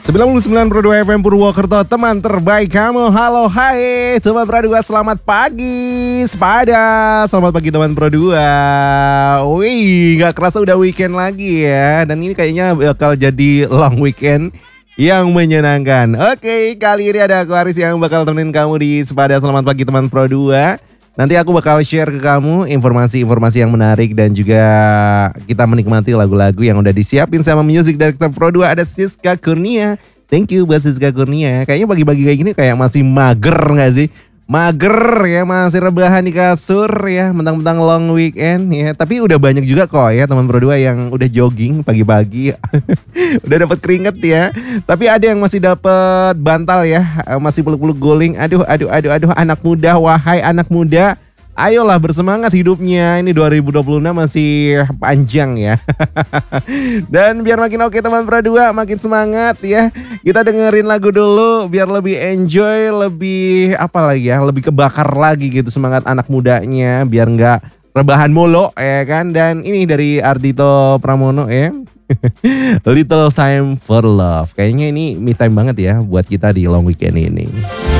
99,2 FM Purwokerto, teman terbaik kamu. Halo, hai teman Pro 2, selamat pagi sepada. Selamat pagi teman Pro 2. Wih, gak kerasa udah weekend lagi ya. Dan ini kayaknya bakal jadi long weekend yang menyenangkan. Oke, kali ini ada aku Aris yang bakal temenin kamu di sepada Selamat Pagi Teman Pro 2. Nanti aku bakal share ke kamu informasi-informasi yang menarik dan juga kita menikmati lagu-lagu yang udah disiapin sama Music Director Pro 2, ada Siska Kurnia. Thank you buat Siska Kurnia. Kayaknya pagi-pagi kayak gini kayak masih mager gak sih? Mager ya, masih rebahan di kasur ya, mentang-mentang long weekend ya. Tapi udah banyak juga kok ya teman Pro 2 yang udah jogging pagi-pagi. Udah dapat keringet ya. Tapi ada yang masih dapat bantal ya, masih peluk-peluk guling. Aduh, anak muda, wahai anak muda. Ayolah bersemangat hidupnya. Ini 2026 masih panjang ya. Dan biar makin oke teman Pro 2, makin semangat ya. Kita dengerin lagu dulu biar lebih enjoy, lebih apa lagi ya, lebih kebakar lagi gitu semangat anak mudanya, biar nggak rebahan mulu ya kan. Dan ini dari Ardhito Pramono ya. Little Time for Love. Kayaknya ini me time banget ya buat kita di long weekend ini.